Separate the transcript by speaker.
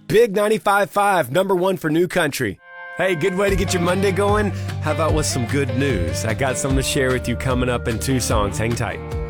Speaker 1: Big 95.5, number one for new country. Hey, good way to get your Monday going? How about with some good news? I got something to share with you coming up in 2 songs. Hang tight.